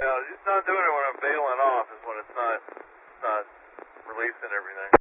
Yeah, just not doing it when I'm bailing off is when it's not releasing everything.